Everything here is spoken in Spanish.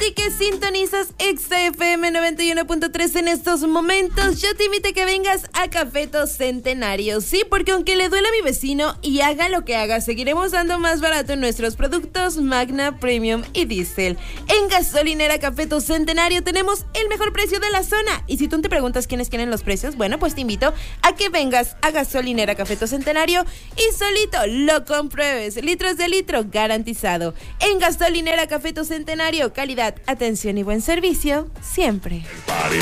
ti que sintonizas XFM 91.3 en estos momentos, yo te invito a que vengas a Cafeto Centenario. Sí, porque aunque le duela a mi vecino y haga lo que haga, seguiremos dando más barato en nuestros productos Magna, Premium y Diesel. En Gasolinera Cafeto Centenario tenemos el mejor precio de la zona. Y si tú te preguntas quiénes quieren los precios, bueno, pues te invito a que vengas a Gasolinera Cafeto Centenario y solito lo compruebes. Litros de litro garantizado. En Gasolinera Cafeto Centenario, calidad, atención y buen servicio siempre. Party